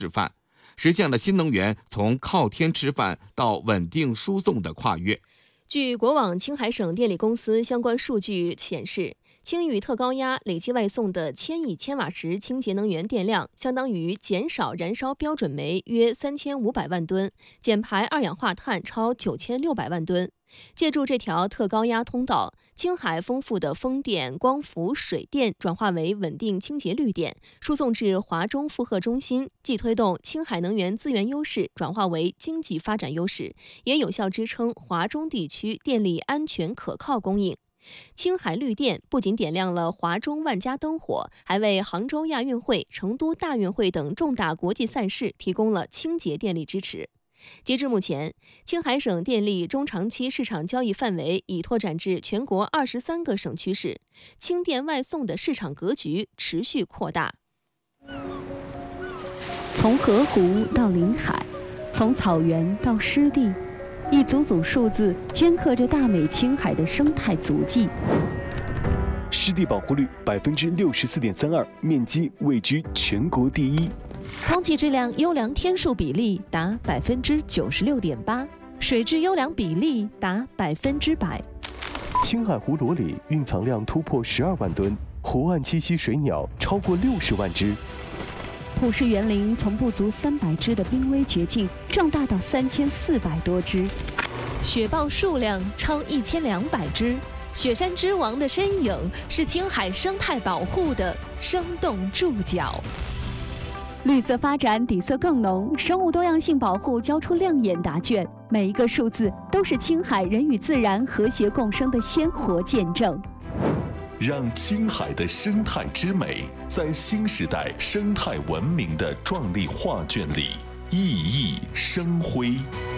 示范，实现了新能源从靠天吃饭到稳定输送的跨越。 据国网青海省电力公司相关数据显示，青屿特高压累计外送的1000亿千瓦时清洁能源电量，相当于减少燃烧标准煤约3500万吨，减排二氧化碳超9600万吨。借助这条特高压通道，青海丰富的风电、光伏、水电转化为稳定清洁绿电，输送至华中负荷中心，既推动青海能源资源优势转化为经济发展优势，也有效支撑华中地区电力安全可靠供应。青海绿电不仅点亮了华中万家灯火，还为杭州亚运会、成都大运会等重大国际赛事提供了清洁电力支持。截至目前，青海省电力中长期市场交易范围已拓展至全国23个省区市，氢电外送的市场格局持续扩大。 从河湖到临海，从草原到湿地，一组组数字镌刻着大美青海的生态足迹。 湿地保护率64.32%，面积位居全国第一。 空气质量优良天数比例达96.8%，水质优良比例达100%。 青海湖裸里蕴藏量突破12万吨，湖岸栖息水鸟超过60万只。 普氏园林从不足300只的濒危绝境壮大到3400多只， 雪豹数量超1200只。雪山之王的身影是青海生态保护的生动注脚。 绿色发展底色更浓，生物多样性保护交出亮眼答卷，每一个数字都是青海人与自然和谐共生的鲜活见证。 让青海的生态之美在新时代生态文明的壮丽画卷里熠熠生辉。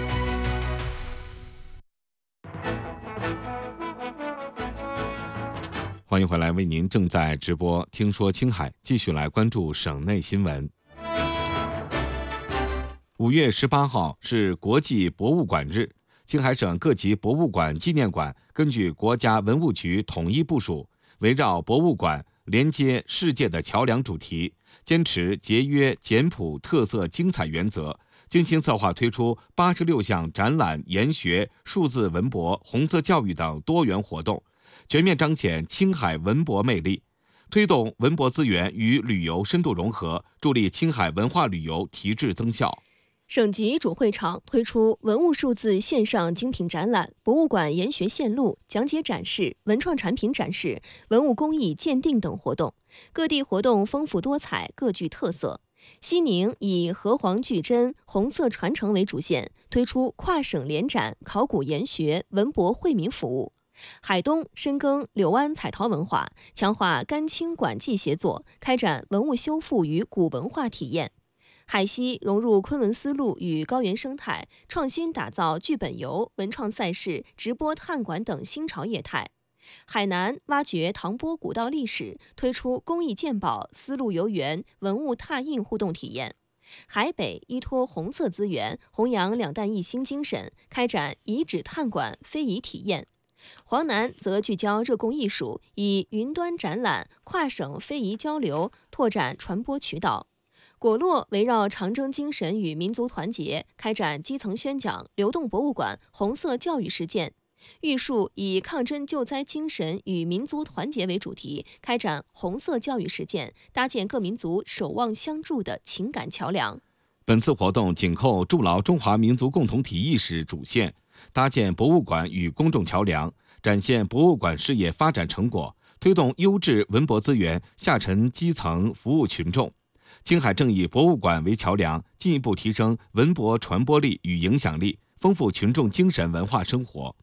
欢迎回来，为您正在直播听说青海，继续来关注省内新闻。5月18号是国际博物馆日，青海省各级博物馆、纪念馆根据国家文物局统一部署，围绕博物馆连接世界的桥梁主题，坚持节约、简朴、特色、精彩原则，精心策划推出86项展览、研学、数字文博、红色教育等多元活动，全面彰显青海文博魅力，推动文博资源与旅游深度融合，助力青海文化旅游提质增效。 省级主会场推出文物数字线上精品展览、博物馆研学线路、讲解展示、文创产品展示、文物工艺鉴定等活动，各地活动丰富多彩，各具特色。西宁以河湟巨珍、红色传承为主线，推出跨省联展、考古研学、文博惠民服务。海东深耕柳湾彩陶文化，强化甘青馆际协作，开展文物修复与古文化体验。海西融入昆仑丝路与高原生态，创新打造剧本游、文创赛事、直播探馆等新潮业态。海南挖掘唐波古道历史，推出工艺鉴宝、丝路游园、文物拓印互动体验。海北依托红色资源，弘扬两弹一星精神，开展遗址探馆、非遗体验。黄南则聚焦热贡艺术，以云端展览、跨省非遗交流拓展传播渠道。果洛围绕长征精神与民族团结，开展基层宣讲、流动博物馆、红色教育实践。玉树以抗震救灾精神与民族团结为主题，开展红色教育实践，搭建各民族守望相助的情感桥梁。 本次活动紧扣筑牢中华民族共同体意识主线，搭建博物馆与公众桥梁，展现博物馆事业发展成果，推动优质文博资源下沉基层服务群众。青海正以博物馆为桥梁，进一步提升文博传播力与影响力，丰富群众精神文化生活。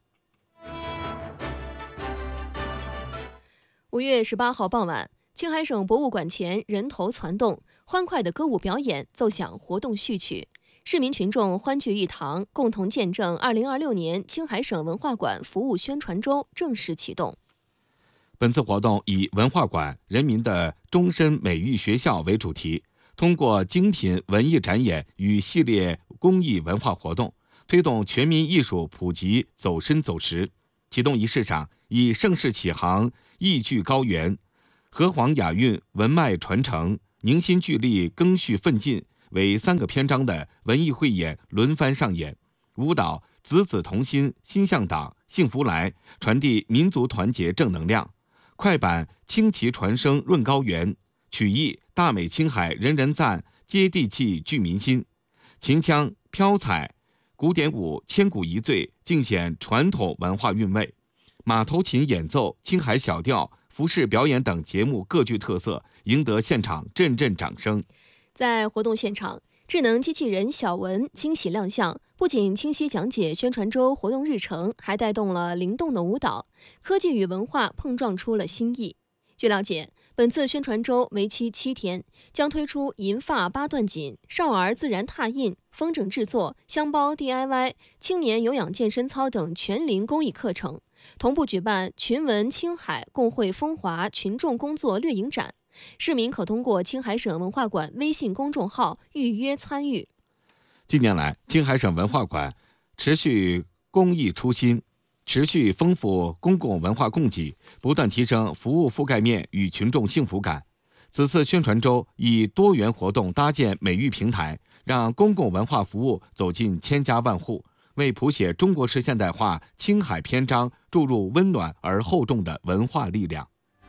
5月18号傍晚，青海省博物馆前人头攒动，欢快的歌舞表演奏响活动序曲，市民群众欢聚一堂，共同见证2026年青海省文化馆服务宣传周正式启动。 本次活动以文化馆、人民的终身美育学校为主题，通过精品文艺展演与系列公益文化活动，推动全民艺术普及走深走实。启动仪式上，以盛世启航、艺聚高原、河湟雅韵文脉传承、凝心聚力、赓续奋进为3个篇章的文艺汇演轮番上演，舞蹈子子同心心向党幸福来，传递民族团结正能量；快板轻旗传声润高原，曲艺大美青海人人赞接地气聚民心；秦腔飘彩古典舞千古一醉，尽显传统文化韵味；马头琴演奏青海小调服饰表演等节目各具特色，赢得现场阵阵掌声。 在活动现场，智能机器人小文惊喜亮相，不仅清晰讲解宣传周活动日程，还带动了灵动的舞蹈，科技与文化碰撞出了新意。据了解，本次宣传周为期7天，将推出银发8段锦、少儿自然拓印、风筝制作、香包 DIY、青年有氧健身操等全龄公益课程，同步举办群文青海共绘风华群众工作掠影展，市民可通过青海省文化馆微信公众号预约参与。 近年来，青海省文化馆持续公益初心，持续丰富公共文化供给，不断提升服务覆盖面与群众幸福感。此次宣传周以多元活动搭建美育平台，让公共文化服务走进千家万户，为谱写中国式现代化青海篇章注入温暖而厚重的文化力量。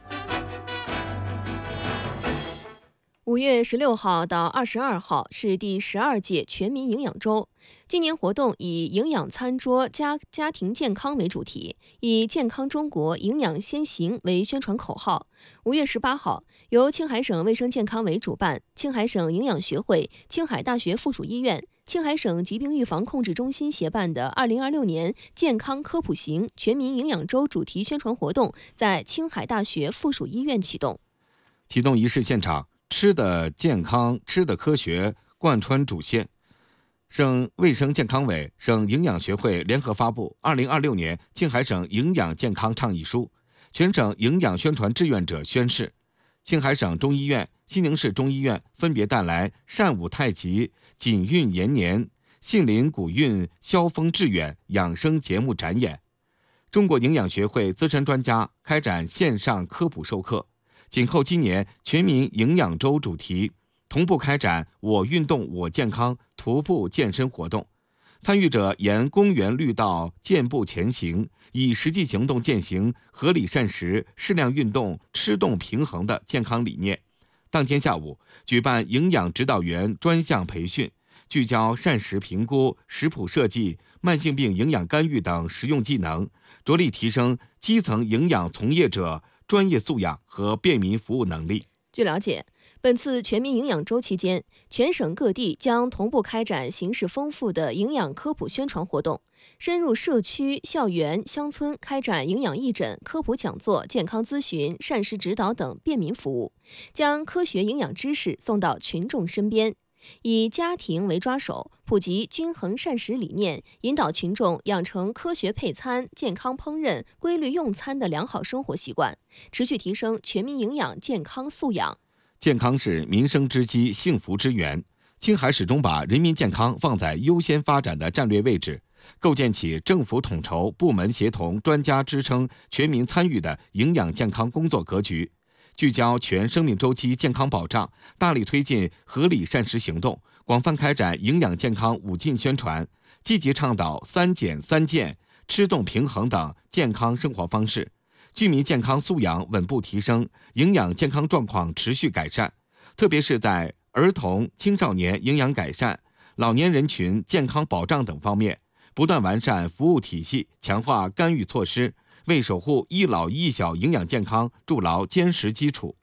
5月16号到22号是第12届全民营养周。今年活动以营养餐桌家庭健康为主题，以健康中国营养先行为宣传口号。5月18号，由青海省卫生健康委主办，青海省营养学会、青海大学附属医院、青海省疾病预防控制中心协办的2026年健康科普型全民营养周主题宣传活动在青海大学附属医院启动。 启动仪式现场，吃的健康、吃的科学贯穿主线。省卫生健康委、省营养学会联合发布2026年青海省营养健康倡议书，全省营养宣传志愿者宣誓。青海省中医院、西宁市中医院分别带来善舞太极、锦运延年、杏林古韵、萧峰致远养生节目展演。中国营养学会资深专家开展线上科普授课。紧扣今年全民营养周主题，同步开展我运动我健康徒步健身活动，参与者沿公园绿道健步前行，以实际行动践行合理膳食、适量运动、吃动平衡的健康理念。当天下午举办营养指导员专项培训，聚焦膳食评估、食谱设计、慢性病营养干预等实用技能，着力提升基层营养从业者专业素养和便民服务能力。 据了解，本次全民营养周期间，全省各地将同步开展形式丰富的营养科普宣传活动，深入社区、校园、乡村开展营养义诊、科普讲座、健康咨询、膳食指导等便民服务，将科学营养知识送到群众身边。以家庭为抓手，普及均衡膳食理念，引导群众养成科学配餐、健康烹饪、规律用餐的良好生活习惯，持续提升全民营养健康素养。 健康是民生之基、幸福之源。青海始终把人民健康放在优先发展的战略位置，构建起政府统筹、部门协同、专家支撑、全民参与的营养健康工作格局。聚焦全生命周期健康保障，大力推进合理膳食行动，广泛开展营养健康5进宣传，积极倡导3减3健、吃动平衡等健康生活方式，居民健康素养稳步提升，营养健康状况持续改善，特别是在儿童、青少年营养改善、老年人群健康保障等方面，不断完善服务体系，强化干预措施，为守护一老一小营养健康筑牢坚实基础。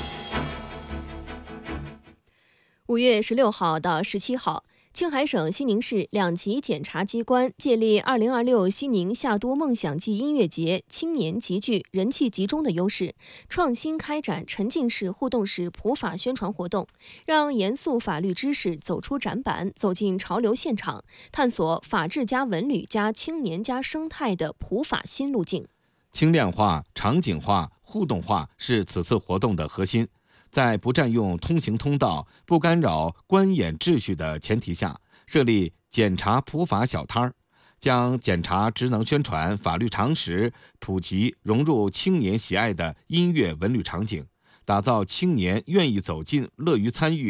5月16号到17号，青海省西宁市2级检察机关借力2026西宁夏都梦想季音乐节青年集聚、人气集中的优势，创新开展沉浸式互动式普法宣传活动，让严肃法律知识走出展板，走进潮流现场，探索法治加文旅加青年加生态的普法新路径。 轻量化、场景化、互动化是此次活动的核心。在不占用通行通道、不干扰观演秩序的前提下，设立检察普法小摊儿，将检察职能宣传、法律常识普及融入青年喜爱的音乐文旅场景，打造青年愿意走进、乐于参与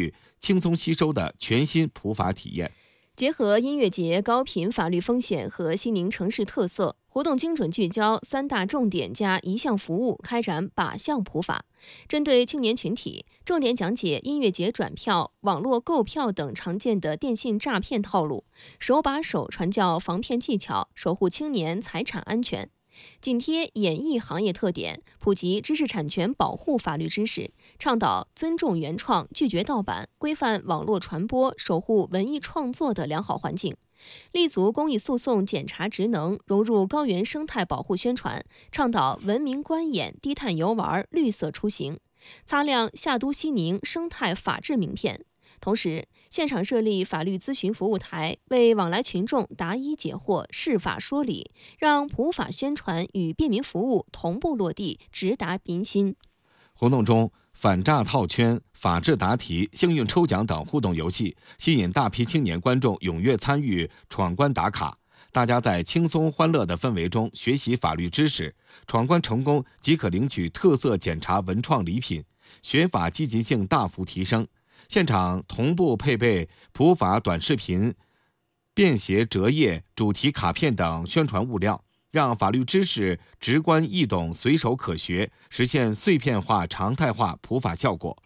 轻松吸收的全新普法体验。 结合音乐节高频法律风险和西宁城市特色，活动精准聚焦3大重点加1项服务，开展靶向普法。针对青年群体，重点讲解音乐节转票、网络购票等常见的电信诈骗套路，手把手传教防骗技巧，守护青年财产安全。紧贴演艺行业特点，普及知识产权保护法律知识，倡导尊重原创、拒绝盗版，规范网络传播，守护文艺创作的良好环境。立足公益诉讼检察职能，融入高原生态保护宣传，倡导文明观演、低碳游玩、绿色出行，擦亮夏都西宁生态法治名片。同时，现场设立法律咨询服务台，为往来群众答疑解惑、释法说理，让普法宣传与便民服务同步落地，直达民心。 活动中，反诈套圈、法治答题、幸运抽奖等互动游戏吸引大批青年观众踊跃参与闯关打卡。大家在轻松欢乐的氛围中学习法律知识，闯关成功即可领取特色检察文创礼品，学法积极性大幅提升。现场同步配备普法短视频、便携折页、主题卡片等宣传物料，让法律知识直观易懂、随手可学，实现碎片化、常态化普法效果。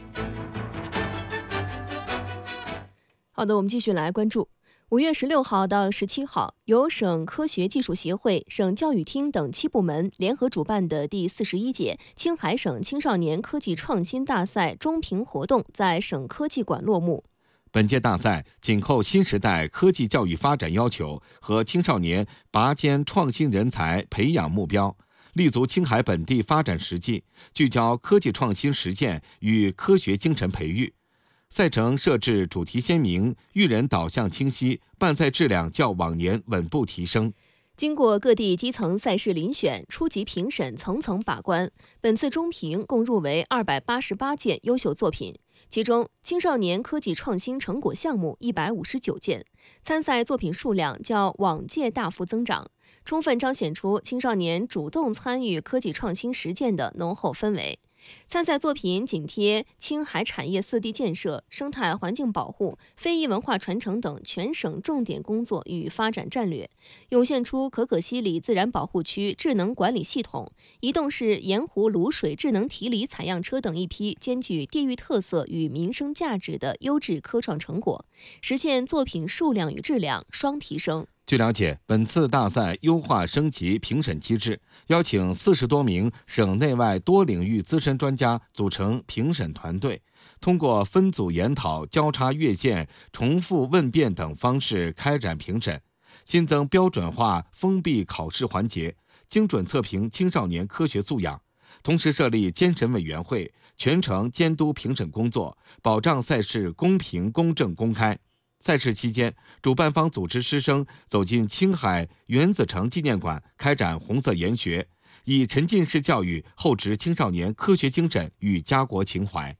好的，我们继续来关注。5月16号到17号，由省科学技术协会、省教育厅等7部门联合主办的第41届青海省青少年科技创新大赛中评活动在省科技馆落幕。 本届大赛紧扣新时代科技教育发展要求和青少年拔尖创新人才培养目标，立足青海本地发展实际，聚焦科技创新实践与科学精神培育。赛程设置主题鲜明、育人导向清晰，办赛质量较往年稳步提升。 经过各地基层赛事遴选、初级评审层层把关，本次中评共入围288件优秀作品，其中青少年科技创新成果项目159件，参赛作品数量较往届大幅增长，充分彰显出青少年主动参与科技创新实践的浓厚氛围。参赛作品紧贴青海产业4地建设、生态环境保护、非遗文化传承等全省重点工作与发展战略，涌现出可可西里自然保护区智能管理系统、移动式盐湖卤水智能提锂采样车等一批兼具地域特色与民生价值的优质科创成果，实现作品数量与质量双提升。 据了解，本次大赛优化升级评审机制，邀请40多名省内外多领域资深专家组成评审团队，通过分组研讨、交叉阅卷、重复问辩等方式开展评审，新增标准化封闭考试环节，精准测评青少年科学素养。同时设立监审委员会，全程监督评审工作，保障赛事公平、公正、公开。赛事期间，主办方组织师生走进青海原子城纪念馆，开展红色研学，以沉浸式教育厚植青少年科学精神与家国情怀。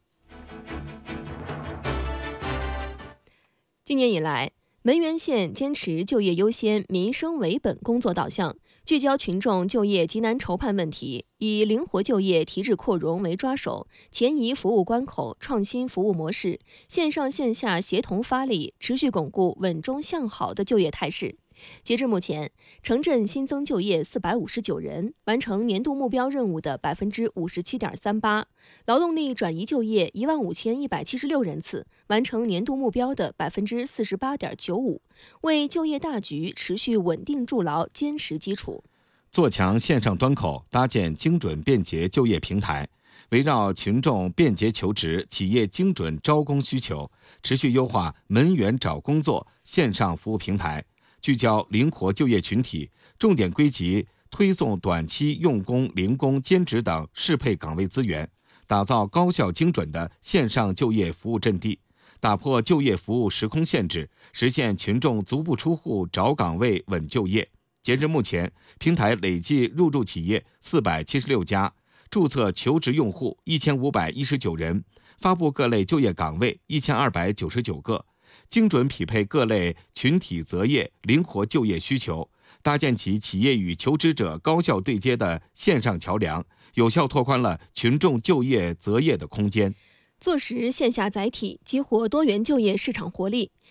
今年以来，汶源县坚持就业优先、民生为本工作导向，聚焦群众就业急难愁盼问题，以灵活就业、提质扩容为抓手，前移服务关口、创新服务模式，线上线下协同发力，持续巩固稳中向好的就业态势。截至目前，城镇新增就业459人，完成年度目标任务的57.38%；劳动力转移就业15176人次，完成年度目标的48.95%，为就业大局持续稳定筑牢坚实基础。 做强线上端口，搭建精准便捷就业平台，围绕群众便捷求职、企业精准招工需求，持续优化门源找工作线上服务平台。聚焦灵活就业群体，重点归集推送短期用工、零工、兼职等适配岗位资源，打造高效精准的线上就业服务阵地，打破就业服务时空限制，实现群众足不出户找岗位稳就业。截至目前，平台累计入驻企业476家，注册求职用户1519人，发布各类就业岗位1299个。精准匹配各类群体择业、灵活就业需求，搭建起企业与求职者高效对接的线上桥梁，有效拓宽了群众就业择业的空间。 坐实线下载体，激活多元就业市场活力。